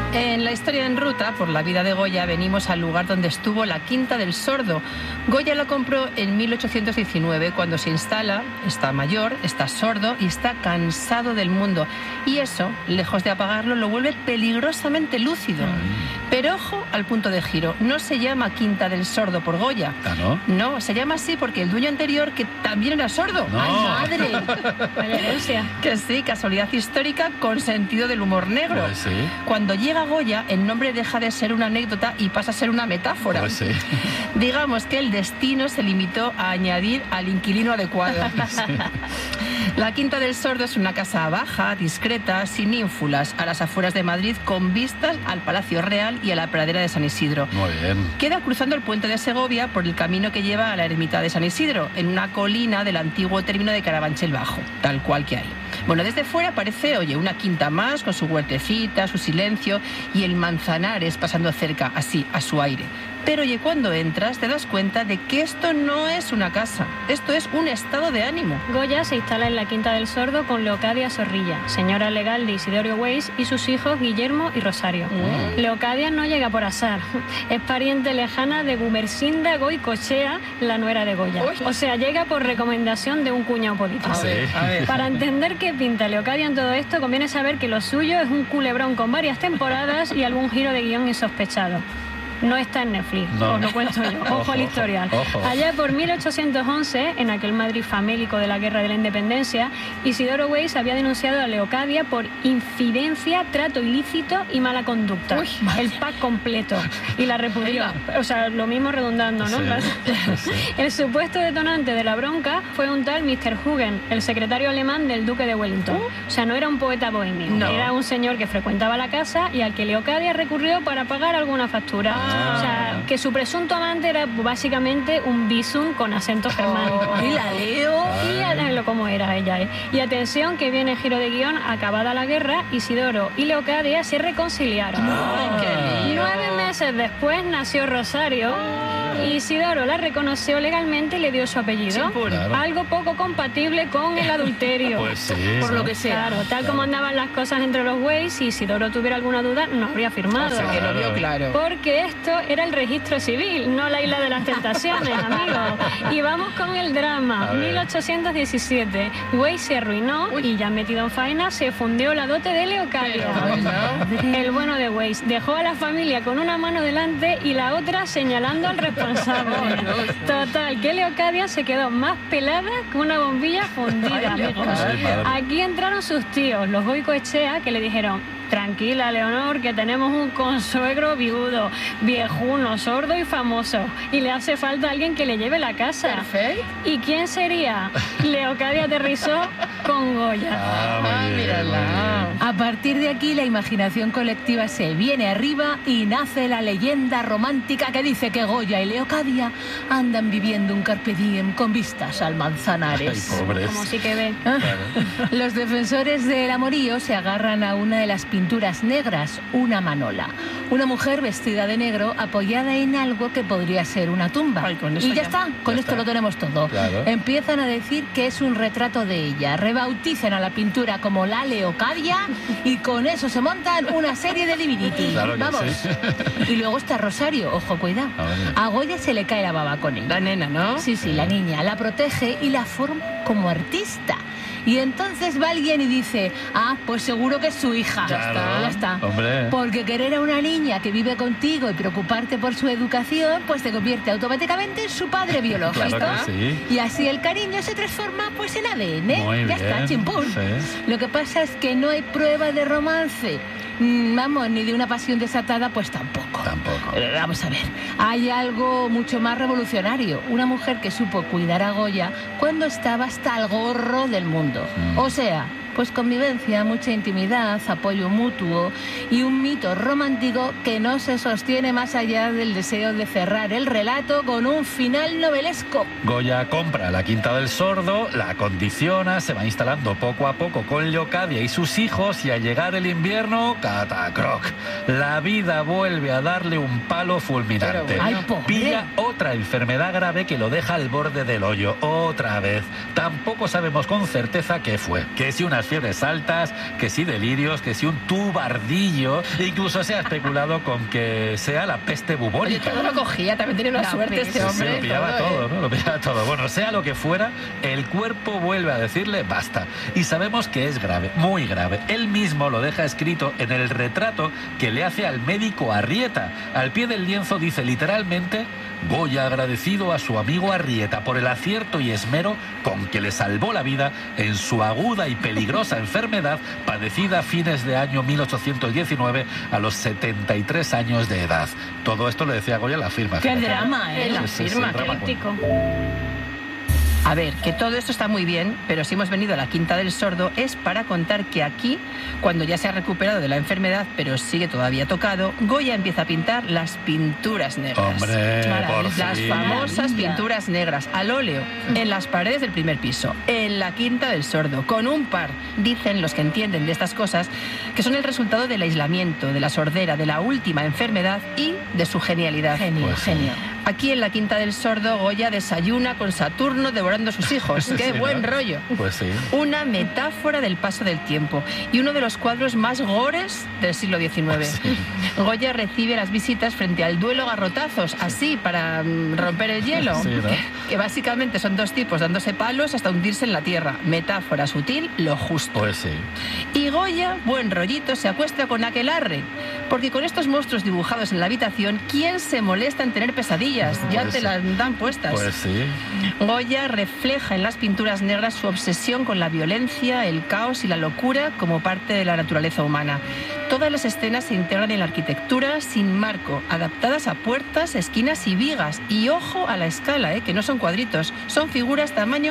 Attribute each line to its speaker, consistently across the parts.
Speaker 1: En la historia en ruta por la vida de Goya venimos al lugar donde estuvo la Quinta del Sordo. Goya la compró en 1819 cuando se instala, está mayor, está sordo y está cansado del mundo. Y eso, lejos de apagarlo, lo vuelve peligrosamente lúcido. Pero ojo al punto de giro, no se llama Quinta del Sordo por Goya.
Speaker 2: ¿Ah, no?
Speaker 1: No, se llama así porque el dueño anterior, que también era sordo.
Speaker 2: No.
Speaker 1: ¡Ay, madre!
Speaker 3: Vaya herencia.
Speaker 1: Que sí, casualidad histórica con sentido del humor negro.
Speaker 2: Pues sí.
Speaker 1: Cuando llega Goya, el nombre deja de ser una anécdota y pasa a ser una metáfora.
Speaker 2: Pues sí.
Speaker 1: Digamos que el destino se limitó a añadir al inquilino adecuado.
Speaker 2: Sí.
Speaker 1: La Quinta del Sordo es una casa baja, discreta, sin ínfulas, a las afueras de Madrid, con vistas al Palacio Real y a la pradera de San Isidro.
Speaker 2: Muy bien.
Speaker 1: Queda cruzando el puente de Segovia por el camino que lleva a la ermita de San Isidro, en una colina del antiguo término de Carabanchel Bajo, tal cual que hay. Bueno, desde fuera parece, oye, una quinta más, con su huertecita, su silencio y el Manzanares pasando cerca, así, a su aire. Pero oye, cuando entras te das cuenta de que esto no es una casa, esto es un estado de ánimo.
Speaker 3: Goya se instala en la Quinta del Sordo con Leocadia Zorrilla, señora legal de Isidoro Weiss, y sus hijos Guillermo y Rosario. Leocadia no llega por azar, es pariente lejana de Gumersinda Goicoechea, la nuera de Goya. O sea, llega por recomendación de un cuñado político.
Speaker 2: Sí.
Speaker 1: A ver.
Speaker 3: Para entender qué pinta Leocadia en todo esto, conviene saber que lo suyo es un culebrón con varias temporadas y algún giro de guión insospechado. No está en Netflix,
Speaker 2: No.
Speaker 3: os lo cuento yo. Ojo al historial.
Speaker 2: Ojo.
Speaker 3: Allá por 1811, en aquel Madrid famélico de la Guerra de la Independencia, Isidoro Weiss había denunciado a Leocadia por infidencia, trato ilícito y mala conducta.
Speaker 1: Uy,
Speaker 3: el pack completo. Y la repudió. O sea, lo mismo redundando, ¿no?
Speaker 2: Sí.
Speaker 3: El supuesto detonante de la bronca fue un tal Mr. Hugen, el secretario alemán del duque de Wellington. O sea, no era un poeta bohemio.
Speaker 1: No.
Speaker 3: Era un señor que frecuentaba la casa y al que Leocadia recurrió para pagar alguna factura. O sea, que su presunto amante era básicamente un bisum con acento germánico.
Speaker 1: Y la leo.
Speaker 3: Y lo como era ella. Y atención, que viene giro de guión, acabada la guerra, Isidoro y Leocadia se reconciliaron.
Speaker 1: Ay, qué lío.
Speaker 3: 9 meses después nació Rosario. Isidoro la reconoció legalmente y le dio su apellido.
Speaker 1: Sí, puro.
Speaker 2: Claro.
Speaker 3: Algo poco compatible con el adulterio.
Speaker 2: Pues sí.
Speaker 1: Por
Speaker 2: ¿no?
Speaker 1: lo que sea.
Speaker 3: Claro, tal como andaban las cosas entre los Weiss, si Isidoro tuviera alguna duda, no habría firmado.
Speaker 1: O sea, que lo vio claro.
Speaker 3: Porque esto era el registro civil, no la isla de las tentaciones, amigos. Y vamos con el drama.
Speaker 2: A ver.
Speaker 3: 1817. Weiss se arruinó y ya metido en faena se fundió la dote de Leocadia.
Speaker 1: Pero bueno.
Speaker 3: El bueno de Weiss dejó a la familia con una mano delante y la otra señalando al responsable. Total, que Leocadia se quedó más pelada que una bombilla fundida,
Speaker 1: Ay,
Speaker 3: amigos.
Speaker 2: madre.
Speaker 3: Aquí entraron sus tíos, los Goicoechea, que le dijeron: tranquila, Leonor, que tenemos un consuegro viudo, viejuno, sordo y famoso. Y le hace falta alguien que le lleve la casa.
Speaker 1: Perfecto.
Speaker 3: ¿Y quién sería? Leocadia aterrizó con Goya.
Speaker 2: Ah, muy
Speaker 1: Ay,
Speaker 2: bien,
Speaker 1: mírala.
Speaker 2: muy bien.
Speaker 4: A partir de aquí la imaginación colectiva se viene arriba y nace la leyenda romántica que dice que Goya y Leocadia andan viviendo un carpe diem con vistas al
Speaker 2: Ay,
Speaker 4: Manzanares.
Speaker 2: pobres.
Speaker 3: Como sí que ve.
Speaker 4: Los defensores del amorío se agarran a una de las pinturas negras, una manola. Una mujer vestida de negro apoyada en algo que podría ser una tumba.
Speaker 1: Ay, con eso
Speaker 4: Y ya
Speaker 1: ya.
Speaker 4: está, con
Speaker 2: Ya
Speaker 4: esto
Speaker 2: está.
Speaker 4: lo tenemos todo.
Speaker 2: Claro.
Speaker 4: Empiezan a decir que es un retrato de ella, rebautizan a la pintura como la Leocadia y con eso se montan una serie de divinity.
Speaker 2: Claro que
Speaker 4: Vamos.
Speaker 2: sí.
Speaker 4: Y luego está Rosario, ojo, cuidado.
Speaker 2: A ver.
Speaker 4: A Goya se le cae la baba con ella.
Speaker 1: La nena, ¿no?
Speaker 4: Sí, sí, la niña la protege y la forma como artista. Y entonces va alguien y dice: ah, pues seguro que es su hija.
Speaker 2: Claro.
Speaker 4: Ya está.
Speaker 2: Hombre.
Speaker 4: Porque querer a una niña que vive contigo y preocuparte por su educación, pues te convierte automáticamente en su padre biológico.
Speaker 2: Claro que sí.
Speaker 4: Y así el cariño se transforma pues en ADN.
Speaker 2: Muy
Speaker 4: Ya
Speaker 2: bien.
Speaker 4: está, chimpún.
Speaker 2: Sí.
Speaker 4: Lo que pasa es que no hay prueba de romance. Vamos, ni de una pasión desatada, pues tampoco.
Speaker 2: Tampoco.
Speaker 4: Vamos a ver, hay algo mucho más revolucionario. Una mujer que supo cuidar a Goya cuando estaba hasta el gorro del mundo. O sea, pues convivencia, mucha intimidad, apoyo mutuo y un mito romántico que no se sostiene más allá del deseo de cerrar el relato con un final novelesco.
Speaker 2: Goya compra la Quinta del Sordo, la acondiciona, se va instalando poco a poco con Leocadia y sus hijos y al llegar el invierno, catacroc. La vida vuelve a darle un palo fulminante.
Speaker 1: Pero
Speaker 4: Ay, pobre.
Speaker 2: Pilla otra enfermedad grave que lo deja al borde del hoyo. Otra vez. Tampoco sabemos con certeza qué fue. Que si unas fiebres altas, que si delirios, que si un tubardillo, incluso se ha especulado con que sea la peste bubónica.
Speaker 1: Todo lo cogía, también tenía una suerte este hombre.
Speaker 2: Sí, lo pillaba todo, ¿no? Lo pillaba todo. Bueno, sea lo que fuera, el cuerpo vuelve a decirle basta. Y sabemos que es grave, muy grave. Él mismo lo deja escrito en el retrato que le hace al médico Arrieta. Al pie del lienzo dice literalmente: Goya agradecido a su amigo Arrieta por el acierto y esmero con que le salvó la vida en su aguda y peligrosa enfermedad padecida a fines de año 1819 a los 73 años de edad. Todo esto lo decía Goya en la firma.
Speaker 4: ¡Qué drama,
Speaker 1: En la firma,
Speaker 3: Qué épico.
Speaker 1: A ver, que todo esto está muy bien, pero si hemos venido a la Quinta del Sordo es para contar que aquí, cuando ya se ha recuperado de la enfermedad, pero sigue todavía tocado, Goya empieza a pintar las pinturas negras.
Speaker 2: Hombre, por
Speaker 1: las
Speaker 2: fin.
Speaker 1: famosas pinturas negras al óleo, en las paredes del primer piso, en la Quinta del Sordo, con un par, dicen los que entienden de estas cosas, que son el resultado del aislamiento, de la sordera, de la última enfermedad y de su genialidad.
Speaker 4: Genio,
Speaker 2: Pues sí.
Speaker 4: genio.
Speaker 1: Aquí en la Quinta del Sordo, Goya desayuna con Saturno devorando a sus hijos. ¡Qué
Speaker 2: Sí,
Speaker 1: buen
Speaker 2: ¿no?
Speaker 1: rollo!
Speaker 2: Pues sí.
Speaker 1: Una metáfora del paso del tiempo y uno de los cuadros más gores del siglo XIX.
Speaker 2: Sí.
Speaker 1: Goya recibe las visitas frente al duelo a garrotazos, así, para romper el hielo.
Speaker 2: Sí, ¿no?
Speaker 1: Que básicamente son dos tipos dándose palos hasta hundirse en la tierra. Metáfora sutil, lo justo.
Speaker 2: Pues sí.
Speaker 1: Y Goya, buen rollito, se acuesta con aquelarre. Porque con estos monstruos dibujados en la habitación, ¿quién se molesta en tener pesadillas? Ya
Speaker 2: Pues
Speaker 1: te
Speaker 2: sí.
Speaker 1: las dan puestas.
Speaker 2: Pues sí.
Speaker 1: Goya refleja en las pinturas negras su obsesión con la violencia, el caos y la locura como parte de la naturaleza humana. Todas las escenas se integran en la arquitectura sin marco, adaptadas a puertas, esquinas y vigas. Y ojo a la escala, que no son cuadritos, son figuras tamaño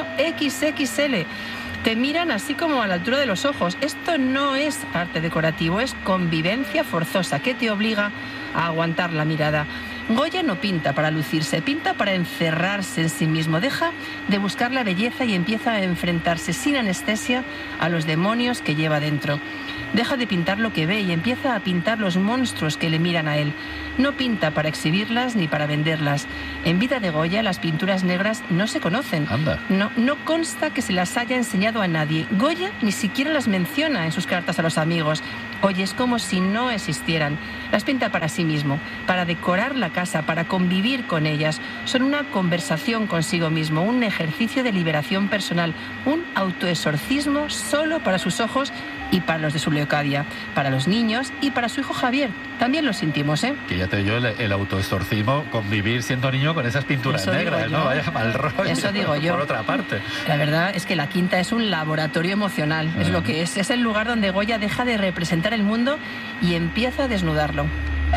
Speaker 1: XXL. Te miran así como a la altura de los ojos. Esto no es arte decorativo, es convivencia forzosa que te obliga a aguantar la mirada. Goya no pinta para lucirse, pinta para encerrarse en sí mismo. Deja de buscar la belleza y empieza a enfrentarse sin anestesia a los demonios que lleva dentro. Deja de pintar lo que ve y empieza a pintar los monstruos que le miran a él. No pinta para exhibirlas ni para venderlas. En vida de Goya, las pinturas negras no se conocen.
Speaker 2: Anda.
Speaker 1: No consta que se las haya enseñado a nadie. Goya ni siquiera las menciona en sus cartas a los amigos. Oye, es como si no existieran. Las pinta para sí mismo, para decorar la casa, para convivir con ellas. Son una conversación consigo mismo, un ejercicio de liberación personal, un autoexorcismo solo para sus ojos y para los de su Leocadia, para los niños y para su hijo Javier. También lo sentimos, ¿eh?
Speaker 2: Que ya te digo, el autoexorcismo, convivir siendo niño con esas pinturas
Speaker 1: Eso digo
Speaker 2: negras,
Speaker 1: yo.
Speaker 2: ¿no? Vaya mal rollo.
Speaker 1: Eso digo yo.
Speaker 2: Por otra parte.
Speaker 1: La verdad es que la Quinta es un laboratorio emocional, es lo que es. Es el lugar donde Goya deja de representar el mundo y empieza a desnudarlo.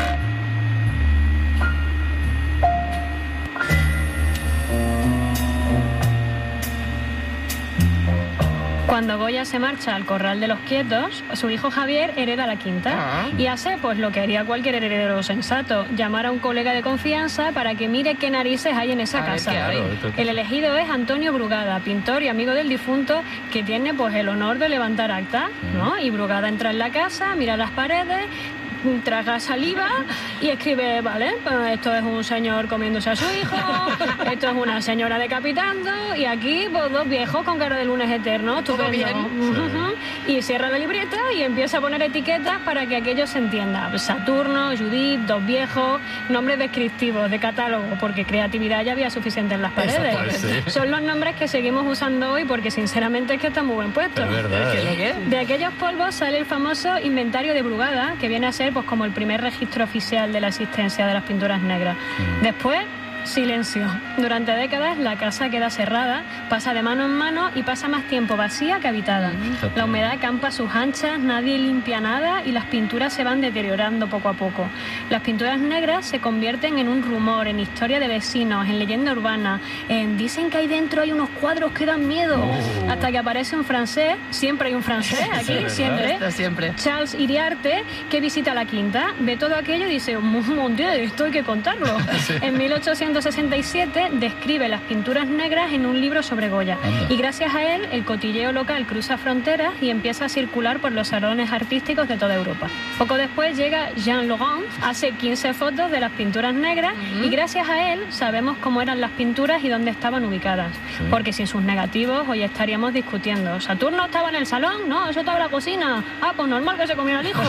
Speaker 3: Cuando Goya se marcha al Corral de los Quietos, su hijo Javier hereda la Quinta y hace pues lo que haría cualquier heredero sensato, llamar a un colega de confianza para que mire qué narices hay en esa
Speaker 1: A ver
Speaker 3: casa.
Speaker 1: qué hay.
Speaker 2: Claro,
Speaker 3: El elegido es Antonio Brugada, pintor y amigo del difunto, que tiene pues el honor de levantar acta, ¿no? Y Brugada entra en la casa, mira las paredes, traga saliva y escribe, vale, pues esto es un señor comiéndose a su hijo, esto es una señora decapitando y aquí pues, dos viejos con cara de lunes eterno,
Speaker 1: Todo
Speaker 3: estupendo.
Speaker 1: bien.
Speaker 3: Ujú. Y cierra la libreta y empieza a poner etiquetas para que aquello se entienda. Saturno, Judith, dos viejos, nombres descriptivos de catálogo, porque creatividad ya había suficiente en las paredes.
Speaker 2: Pues sí.
Speaker 3: Son los nombres que seguimos usando hoy porque sinceramente es que están muy bien puestos.
Speaker 2: Es verdad.
Speaker 1: ¿Qué es lo que es?
Speaker 3: De aquellos polvos sale el famoso inventario de Brugada, que viene a ser pues como el primer registro oficial de la existencia de las pinturas negras. Después, silencio. Durante décadas la casa queda cerrada, pasa de mano en mano y pasa más tiempo vacía que habitada. La humedad campa a sus anchas, nadie limpia nada y las pinturas se van deteriorando poco a poco. Las pinturas negras se convierten en un rumor, en historia de vecinos, en leyenda urbana, en dicen que ahí dentro hay unos cuadros que dan miedo. Hasta que aparece un francés, siempre hay un francés aquí,
Speaker 2: ¿verdad?
Speaker 3: siempre.
Speaker 1: Está siempre.
Speaker 3: Charles Iriarte, que visita la Quinta, ve todo aquello y dice, mon Dieu, esto hay que contarlo. En 1800 1867 describe las pinturas negras en un libro sobre Goya.
Speaker 2: Anda.
Speaker 3: Y gracias a él, el cotilleo local cruza fronteras y empieza a circular por los salones artísticos de toda Europa. Poco después llega Jean Laurent, hace 15 fotos de las pinturas negras y gracias a él sabemos cómo eran las pinturas y dónde estaban ubicadas.
Speaker 2: Sí.
Speaker 3: Porque sin sus negativos hoy estaríamos discutiendo. ¿Saturno estaba en el salón? No, eso estaba en la cocina. Ah, pues normal que se comiera el hijo.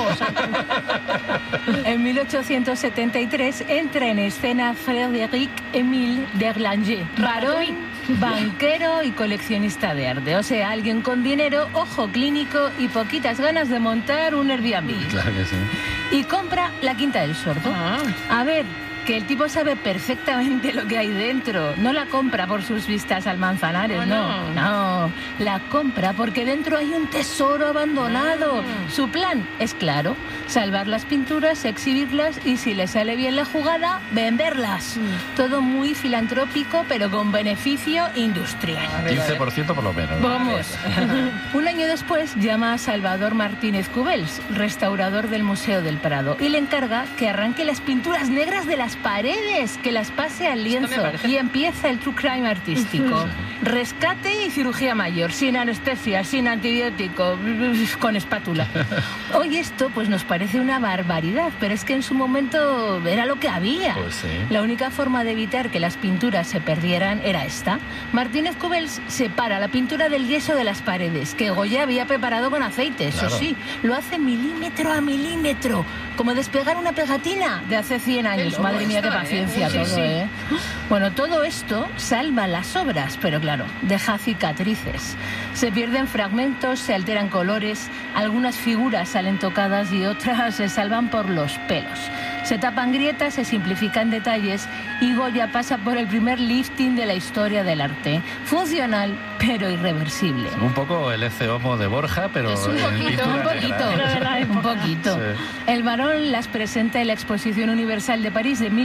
Speaker 4: En 1873 entra en escena Frédéric-Émile d'Erlanger, varón, banquero y coleccionista de arte. O sea, alguien con dinero, ojo clínico y poquitas ganas de montar un Airbnb.
Speaker 2: Claro que sí.
Speaker 4: Y compra la Quinta del Sordo. A ver, que el tipo sabe perfectamente lo que hay dentro. No la compra por sus vistas al Manzanares, no. No, la compra porque dentro hay un tesoro abandonado. Su plan es claro: salvar las pinturas, exhibirlas y, si le sale bien la jugada, venderlas. Todo muy filantrópico, pero con beneficio industrial.
Speaker 2: 15% por lo menos.
Speaker 4: Vamos. Un año después llama a Salvador Martínez Cubels, restaurador del Museo del Prado, y le encarga que arranque las pinturas negras de las paredes, que las pase al lienzo. Y empieza el true crime artístico. Rescate y cirugía mayor, sin anestesia, sin antibiótico, con espátula. Hoy esto pues nos parece una barbaridad, pero es que en su momento era lo que había.
Speaker 2: Pues sí.
Speaker 4: La única forma de evitar que las pinturas se perdieran era esta. Martínez Cubels separa la pintura del yeso de las paredes, que Goya había preparado con aceite, eso
Speaker 2: Claro.
Speaker 4: sí. Lo hace milímetro a milímetro, como despegar una pegatina de hace 100 años. Madre mía, qué paciencia todo, ¿eh? Bueno, todo esto salva las obras, pero claro, deja cicatrices. Se pierden fragmentos, se alteran colores, algunas figuras salen tocadas y otras se salvan por los pelos. Se tapan grietas, se simplifican detalles y Goya pasa por el primer lifting de la historia del arte. Funcional, pero irreversible.
Speaker 2: Un poco el Ecce Homo de Borja, pero
Speaker 1: Es un
Speaker 2: en
Speaker 1: poquito,
Speaker 2: pintura
Speaker 4: Un poquito,
Speaker 2: negra.
Speaker 3: Pero de la época.
Speaker 4: un poquito.
Speaker 2: Sí.
Speaker 4: El varón las presenta en la Exposición Universal de París de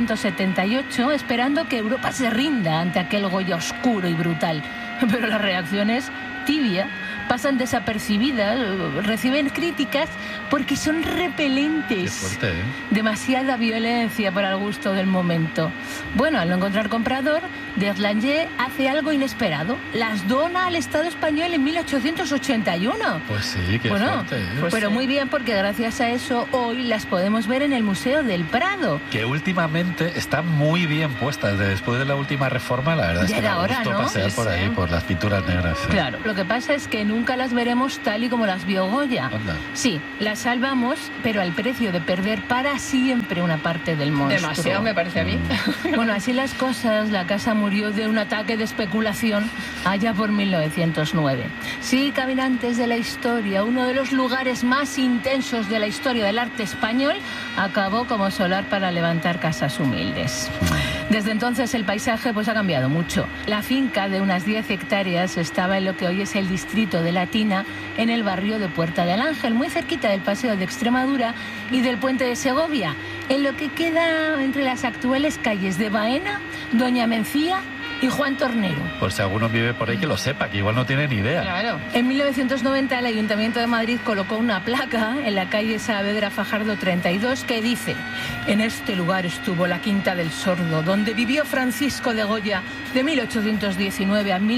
Speaker 4: 1878, esperando que Europa se rinda ante aquel Goya oscuro y brutal. Pero la reacción es tibia, pasan desapercibidas, reciben críticas porque son
Speaker 2: Qué
Speaker 4: repelentes.
Speaker 2: fuerte, ¿eh?
Speaker 4: Demasiada violencia para el gusto del momento. Bueno, al no encontrar comprador, d'Erlanger hace algo inesperado. Las dona al Estado español en 1881.
Speaker 2: Pues sí, qué
Speaker 4: Bueno,
Speaker 2: fuerte, ¿eh?
Speaker 4: pero muy bien, porque gracias a eso hoy las podemos ver en el Museo del Prado.
Speaker 2: Que últimamente están muy bien puestas. Después de la última reforma, la verdad es
Speaker 4: Ya
Speaker 2: que
Speaker 4: era
Speaker 2: da
Speaker 4: hora,
Speaker 2: gusto
Speaker 4: ¿no?
Speaker 2: pasear por
Speaker 1: Sí.
Speaker 2: ahí, por las pinturas negras. Sí.
Speaker 4: Claro, lo que pasa es que nunca las veremos tal y como las vio Goya.
Speaker 2: Anda.
Speaker 4: Sí, las salvamos, pero al precio de perder para siempre una parte del monstruo.
Speaker 1: Demasiado, me parece a mí.
Speaker 4: Bueno, así las cosas, la casa murió de un ataque de especulación allá por 1909. Sí, caminantes de la historia, uno de los lugares más intensos de la historia del arte español, acabó como solar para levantar casas humildes. Desde entonces el paisaje pues ha cambiado mucho. La finca de unas 10 hectáreas estaba en lo que hoy es el distrito de Latina, en el barrio de Puerta del Ángel, muy cerquita del Paseo de Extremadura y del Puente de Segovia, en lo que queda entre las actuales calles de Baena, Doña Mencía y Juan Tornero.
Speaker 2: Por si alguno vive por ahí que lo sepa, que igual no tiene ni idea.
Speaker 1: Claro.
Speaker 4: En 1990 el Ayuntamiento de Madrid colocó una placa en la calle Saavedra Fajardo 32 que dice: en este lugar estuvo la Quinta del Sordo, donde vivió Francisco de Goya de 1819 a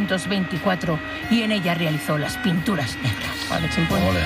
Speaker 4: 1824 y en ella realizó las pinturas negras.
Speaker 1: Vale, chimpón.
Speaker 2: Ole.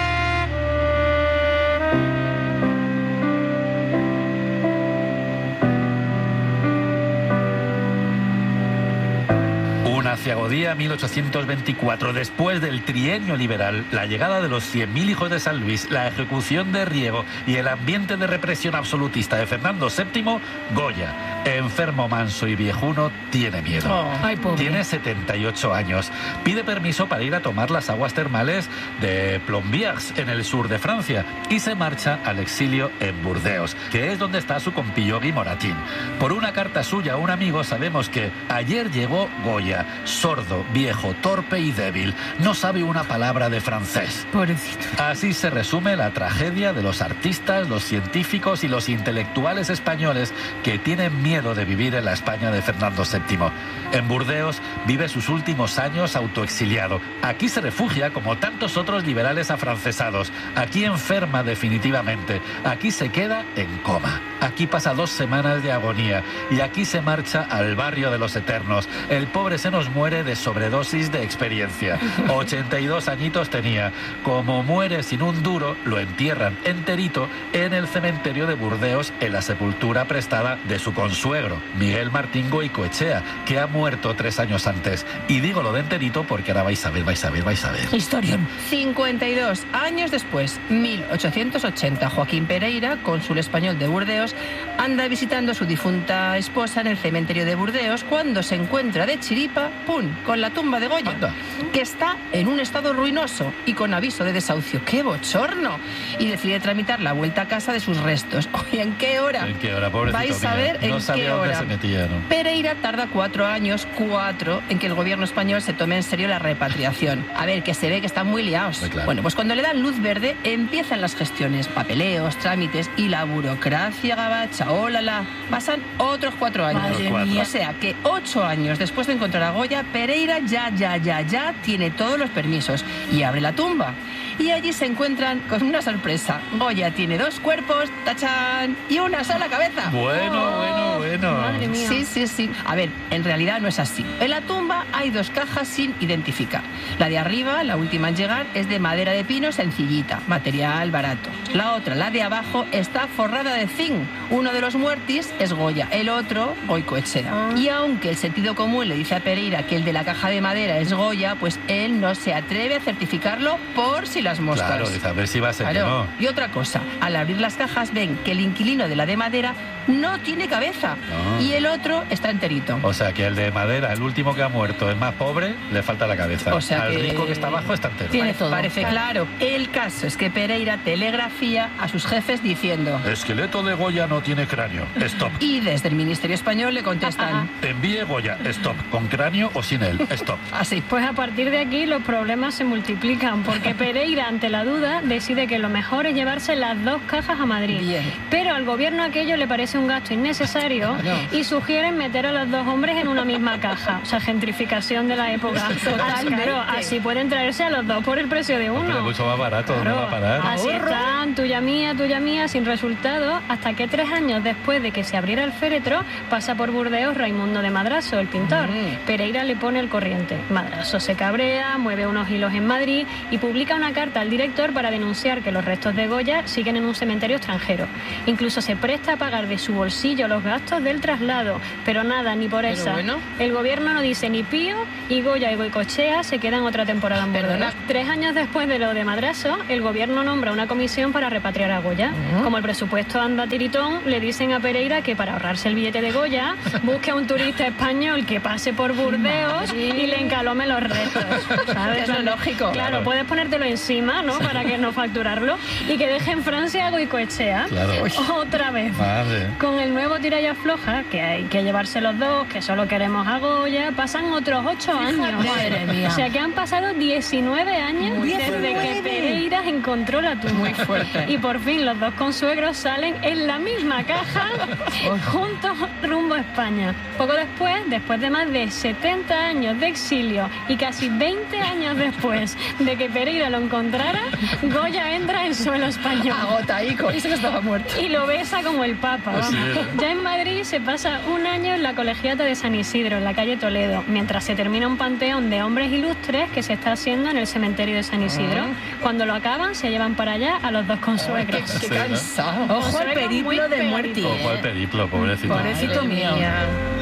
Speaker 2: Una ciagodía 1824. Después del trienio liberal, la llegada de los 100.000 hijos de San Luis, la ejecución de Riego y el ambiente de represión absolutista de Fernando VII, Goya, enfermo, manso y viejuno, tiene miedo.
Speaker 1: Oh.
Speaker 4: Ay, pobre.
Speaker 2: Tiene 78 años. Pide permiso para ir a tomar las aguas termales de Plombières, en el sur de Francia, y se marcha al exilio en Burdeos, que es donde está su compillo Guimoratín. Por una carta suya a un amigo sabemos que ayer llegó Goya, sordo, viejo, torpe y débil. No sabe una palabra de francés.
Speaker 4: Pobrecito.
Speaker 2: Así se resume la tragedia de los artistas, los científicos y los intelectuales españoles que tienen miedo de vivir en la España de Fernando VII. En Burdeos vive sus últimos años autoexiliado. Aquí se refugia como tantos otros liberales afrancesados. Aquí enferma definitivamente. Aquí se queda en coma. Aquí pasa 2 semanas de agonía y aquí se marcha al barrio de los Eternos. El pobre se nos muere de sobredosis de experiencia. 82 añitos tenía. Como muere sin un duro, lo entierran enterito en el cementerio de Burdeos, en la sepultura prestada de su consuegro, Miguel Martín Goicoechea, que ha muerto 3 años antes. Y digo lo de enterito porque ahora vais a ver.
Speaker 1: Historión. 52 años después, 1880, Joaquín Pereira, cónsul español de Burdeos, anda visitando a su difunta esposa en el cementerio de Burdeos cuando se encuentra de chiripa, ¡pum!, con la tumba de Goya, que está en un estado ruinoso y con aviso de desahucio. ¡Qué bochorno! Y decide tramitar la vuelta a casa de sus restos. Oye, ¿en qué hora?
Speaker 2: ¿En qué hora, pobrecito?
Speaker 1: Vais a ver en qué hora.
Speaker 2: Se metía, ¿no?
Speaker 1: Pereira tarda 4 años, en que el gobierno español se tome en serio la repatriación. A ver, que se ve que están muy liados.
Speaker 2: Muy claro.
Speaker 1: Bueno, pues cuando le dan luz verde, empiezan las gestiones, papeleos, trámites y la burocracia gabacha. ¡Ólala! Pasan otros 4 años.
Speaker 2: Madre mía.
Speaker 1: O sea que 8 años después de encontrar a Goya, Pereira ya tiene todos los permisos y abre la tumba. Y allí se encuentran con una sorpresa. Goya tiene 2 cuerpos, tachán, y una sola cabeza.
Speaker 2: Bueno.
Speaker 3: Madre mía.
Speaker 1: Sí. A ver, en realidad no es así. En la tumba hay 2 cajas sin identificar. La de arriba, la última en llegar, es de madera de pino sencillita, material barato. La otra, la de abajo, está forrada de zinc. Uno de los muertis es Goya, el otro, Goicoechea. Y aunque el sentido común le dice a Pereira que el de la caja de madera es Goya, pues él no se atreve a certificarlo por si las moscas.
Speaker 2: Claro, dice, a ver si va a ser que no.
Speaker 1: Y otra cosa, al abrir las cajas ven que el inquilino de la de madera no tiene cabeza y el otro está enterito.
Speaker 2: O sea que el de madera, el último que ha muerto, es más pobre, le falta la cabeza.
Speaker 1: O sea
Speaker 2: al
Speaker 1: que
Speaker 2: rico que está abajo está entero.
Speaker 1: Tiene todo. Parece claro. El caso es que Pereira telegrafía a sus jefes diciendo:
Speaker 2: esqueleto de Goya no tiene cráneo, stop.
Speaker 1: Y desde el Ministerio Español le contestan:
Speaker 2: envíe Goya, stop, con cráneo o sin él, stop.
Speaker 1: Así.
Speaker 3: Pues a partir de aquí los problemas se multiplican, porque Pereira, ante la duda, decide que lo mejor es llevarse las 2 cajas a Madrid.
Speaker 1: Bien.
Speaker 3: Pero al gobierno aquello le parece un gasto innecesario y sugieren meter a los 2 hombres en una misma caja. O sea, gentrificación de la época.
Speaker 1: Totalmente.
Speaker 3: Claro, así pueden traerse a los 2 por el precio de uno.
Speaker 2: Pero mucho más barato,
Speaker 3: Claro,
Speaker 2: no va a parar.
Speaker 3: así están, tuya mía, sin resultado, hasta que 3 años después de que se abriera el féretro, pasa por Burdeos Raimundo de Madrazo, el pintor. Pereira le pone el corriente. Madrazo se cabrea, mueve unos hilos en Madrid y publica una carta al director para denunciar que los restos de Goya siguen en un cementerio extranjero. Incluso se presta a pagar de su bolsillo los gastos del traslado, pero nada, ni por esa.
Speaker 1: Bueno.
Speaker 3: El gobierno no dice ni pío y Goya y Goicoechea se quedan otra temporada en Burdeos. 3 años después de lo de Madrazo, el gobierno nombra una comisión para repatriar a Goya. Como el presupuesto anda tiritón, le dicen a Pereira que para ahorrarse el billete de Goya, busque a un turista español que pase por Burdeos y le encalome los restos. ¿Sabes?
Speaker 1: Es lo lógico.
Speaker 3: Claro, puedes ponértelo encima, ¿no? Para que no facturarlo. Y que deje en Francia a Goicoechea.
Speaker 2: Claro.
Speaker 3: Otra vez.
Speaker 2: Madre.
Speaker 3: Con el nuevo tira y afloja, que hay que llevarse los 2, que solo queremos a Goya, pasan otros 8 años.
Speaker 4: Madre mía.
Speaker 3: O sea que han pasado 19 años desde que Pereira encontró la tumba.
Speaker 1: Muy fuerte.
Speaker 3: Y por fin los 2 consuegros salen en la misma caja juntos rumbo a España. Poco después de más de 70 años de exilio y casi 20 años después de que Pereira lo encontrara, Goya entra en suelo español.
Speaker 1: Agotaico, dice que estaba muerto.
Speaker 3: Y lo besa como el Papa. Vamos.
Speaker 2: Sí.
Speaker 3: Ya en Madrid se pasa un año en la Colegiata de San Isidro, en la calle Toledo, mientras se termina un panteón de hombres ilustres que se está haciendo en el cementerio de San Isidro. Cuando lo acaban, se llevan para allá a los 2 consuegros.
Speaker 1: Qué cansado.
Speaker 4: Ojo al
Speaker 3: Consuegros muy
Speaker 4: periplo de muerte.
Speaker 3: pegaditos.
Speaker 2: Ojo al periplo, pobrecito.
Speaker 1: Pobrecito mío.